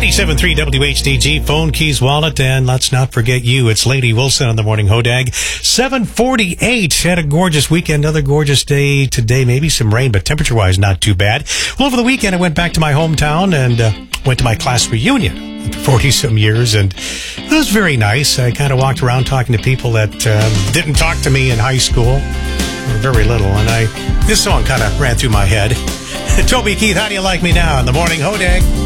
97.3 WHDG, phone, keys, wallet, and let's not forget you. It's Lady Wilson on the Morning Hodag. 7:48. Had a gorgeous weekend, another gorgeous day today. Maybe some rain, but temperature-wise, not too bad. Well, over the weekend, I went back to my hometown and went to my class reunion for 40-some years, and it was very nice. I kind of walked around talking to people that didn't talk to me in high school, or very little, and this song kind of ran through my head. Toby Keith, how do you like me now on the Morning Hodag?